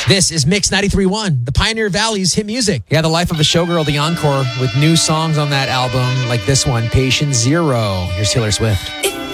This is Mix 93.1, the Pioneer Valley's hit music. Yeah, The Life of a Showgirl, the encore, with new songs on that album, like this one, Patient Zero. Here's Taylor Swift.